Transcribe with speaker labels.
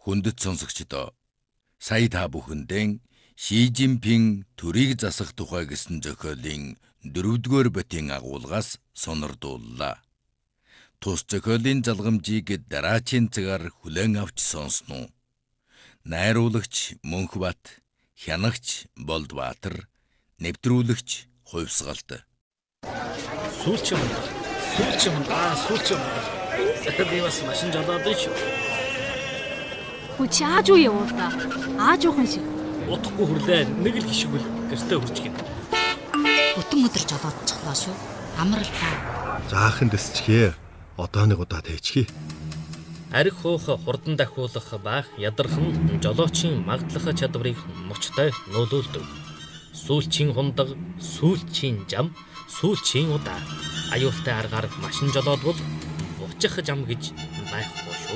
Speaker 1: Хүндэт сонсогчдоо сая та бүхэндээ Ши Жинпин төрийг засах тухай гэсэн зохиолын 4-р ботын агуулгаас сонирдууллаа. Тус зохиолын залгамжийг дараачийн цагаар хүлээн авч сонсноо. Найруулагч Мөнхбат, хянагч Болдбаатар, нэвтрүүлэгч Хувьсгалт.
Speaker 2: Сүүлчийн би бас машин жолоод шүү.
Speaker 3: Хүч ааж уу явуул да. Ааж уухан шиг.
Speaker 2: Утахгүй хүрлээ нэг л гişгүүл гэртээ хурж гин.
Speaker 4: Бүтэн өдөр жолоодчихлаа шүү. Амрал та.
Speaker 5: Жаахан дэсчихээ. Одоо нэг удаа тээчхий.
Speaker 2: Арх хуух хурдан дахиулах баах ядархан жолоочийн магдлах чадварыг мочтой нөлөөлдөг. Сүүлчийн хундаг, сүүлчийн жам, сүүлчийн удаа. Аюултай аргаар машин жолоодвол бучих жам гэж байхгүй шүү.